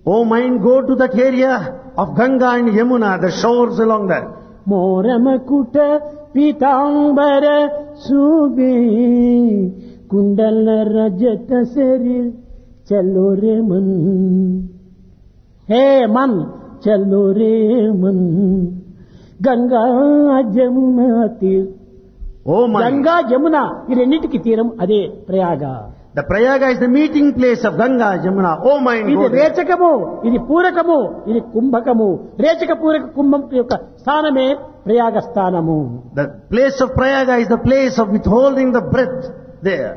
O mind, go to that area of Ganga and Yamuna, the shores along there. మోరమకుట Pitambara శోభే కుండల రజత శరీర్ చలో రే మన్ హే మన్ చలో రే Mann Ganga Jamuna తీర్ O mind, Ganga Jamuna ఈ రెండింటికి తీరం అదే Prayag. the Prayaga is the meeting place of Ganga, Yamuna. O mind, ఇది go there. రేచకము, ఇది పూరకము, ఇది కుంభకము. రేచక పూరక కుంభం యొక్క స్థానమే ప్రయాగ స్థానము. The place of Prayaga is the place of withholding the breath there.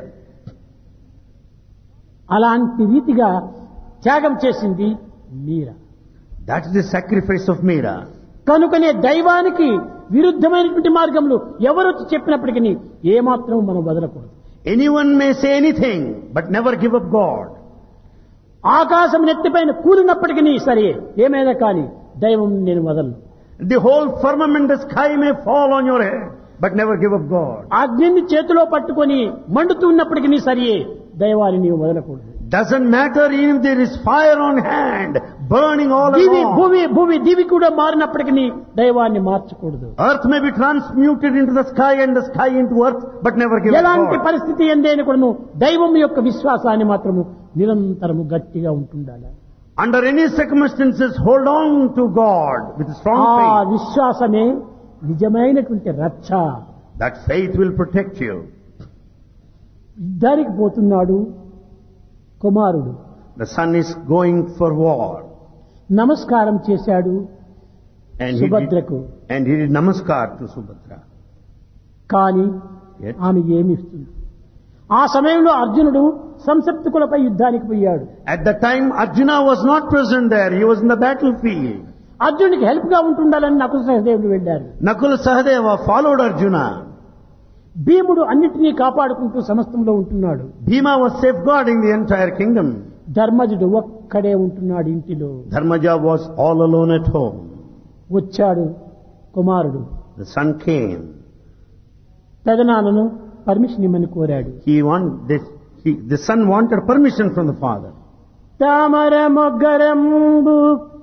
అలాంటి రీతిగా త్యాగం చేసింది మీరా. That is the sacrifice of Meera. కనుకనే దైవానికి విరుద్ధమైనటువంటి మార్గంలో ఎవరు చెప్పినప్పటికీ ఏమాత్రం మనం వదలకూడదు. Anyone may say anything, but never give up God. ఆకాశం నెత్తిపైన కూలినప్పటికీ సరే ఏమైనా కానీ దైవం నేను వదలను. The whole firmament, the sky may fall on your head, but never give up God. అగ్నిని చేతిలో పట్టుకొని మండుతున్నప్పటికీ సరే దైవాన్ని నీవు వదలకూడదు. Doesn't matter even if there is fire on hand, burning all Divi along. భూమి దివి కూడా మారినప్పటికీ దైవాన్ని మార్చకూడదు. Earth may be transmuted into the sky and the sky into earth, but never give up ఎలాంటి God. పరిస్థితి ఎందైనా కూడాను దైవం యొక్క విశ్వాసాన్ని మాత్రము నిరంతరము గట్టిగా ఉంటుండాలి. Under any circumstances, hold on to God with strong ఆ faith. విశ్వాసమే నిజమైనటువంటి రక్ష. That faith will protect you. యుద్ధానికి పోతున్నాడు కుమారుడు. The son is going for war. నమస్కారం చేశాడు And సుభద్రకు. he did namaskar to Subhadra. కానీ Yet, ఆమె ఏమి ఇస్తుంది? ఆ సమయంలో అర్జునుడు సంసప్తకులపై యుద్ధానికి పోయాడు. at the time, Arjuna was not present there. He was in the battlefield. అర్జునుడికి హెల్ప్ గా ఉంటుండాలని నకుల సహదేవులు వెళ్ళారు. Nakula Sahadeva followed Arjuna. భీముడు అన్నిటినీ కాపాడుకుంటూ సమస్తంలో ఉంటున్నాడు. Bhima was safeguarding the entire kingdom. ధర్మజుడు ఒక్కడే ఉంటున్నాడు ఇంటిలో. Dharmaja was all alone at home. వచ్చాడు కుమారుడు. The son came. పెదనాన్నను పర్మిషన్ ఇమ్మని కోరాడు. The son wanted permission from the father. తామర మొగ్గరంబు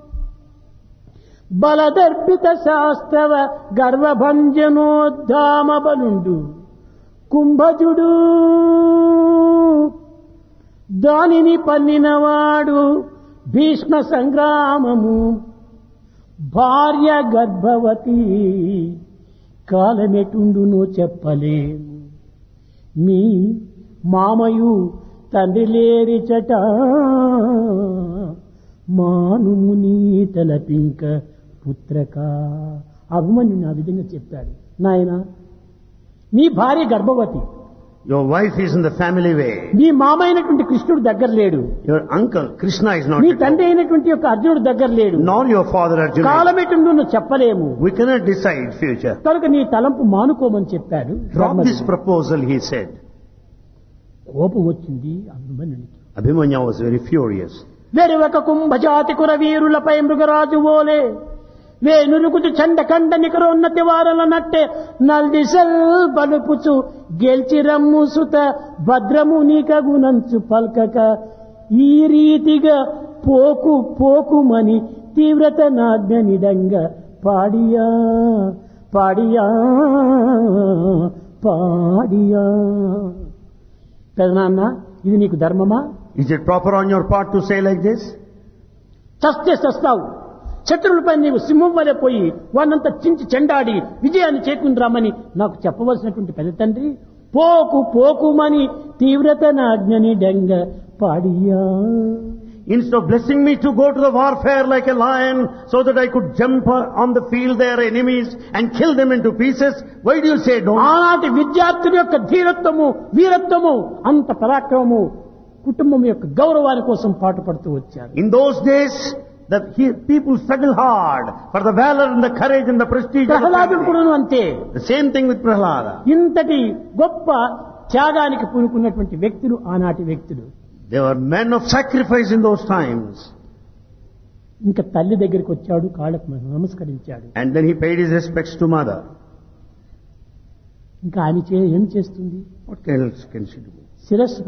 బలదర్పిత శాస్త్రవ గర్వభంజనోద్ధామ బలుండు కుంభజుడు దానిని పన్నినవాడు భీష్మ సంగ్రామము భార్య గర్భవతి కాలమెటుండునో చెప్పలేము మీ మామయు తండ్రి లేరిచట మానుము నీ తలపింక పుత్రక. అభిమన్యుని ఆ విధంగా చెప్పాడు. నాయన నీ భార్య గర్భవతి, Your wife is in the family way. నీ మామ అయినటువంటి కృష్ణుడు దగ్గర లేడు, Your uncle Krishna is not నీ at తండ్రి home. అయినటువంటి యొక్క అర్జునుడు దగ్గర లేడు, Nor your father Arjuna. కాలమెటుండు నువ్వు చెప్పలేము, We cannot decide future. కనుక నీ తలంపు మానుకోమని చెప్పాడు. Drop this proposal, he said. కోపం వచ్చింది అభిమన్యునికి. Abhimanyu was very furious. వెరువక కుంభజాతి కుర వీరులపై మృగరాజు ఓలే వేనురుగుతు చండకండ నికరోన్నతి వారల నట్టే నల్దిసల్ బలుపుచు గెల్చి రమ్ము సుత భద్రము నీకగునంచు పల్కక ఈ రీతిగా పోకు పోకుమని తీవ్రత నాజ్ఞనిడంగా పాడియా పాడియా పాడియా. పెదనాన్న ఇది నీకు ధర్మమా? Is it proper on your part to say like this? చస్తే చస్తావు, శత్రువులపై నీవు సింహం వలె పోయి వానంతా చించి చెండాడి విజయాన్ని చేకూరామని నాకు చెప్పవలసినటువంటి పెద్ద తండ్రి పోకు పోకుమని తీవ్రత నాజ్ఞని డంగ పాడియా. Instead of blessing me to go to the warfare like a lion so that I could jump on the field their enemies and kill them into pieces, why do you say don't? ఆనాటి విద్యార్థుల యొక్క ధీరత్వము వీరత్వము అంత పరాక్రమము కుటుంబం యొక్క గౌరవాని కోసం పాటుపడుతూ వచ్చారు. In those days, people struggle hard for the valor and the courage and the prestige of the ప్రహ్లాదుడు family. కూడా అంతే. The same thing with Prahlada. ఇంతటి గొప్ప త్యాగానికి పూనుకున్నటువంటి వ్యక్తులు ఆనాటి వ్యక్తులు. They were men of sacrifice in those times. ఇంకా తల్లి దగ్గరికి వచ్చాడు, కాళ్ళకు నమస్కరించాడు. And then he paid his respects to mother. ఇంకా ఆమె ఏం చేస్తుంది? What else can she do? శిరస్సు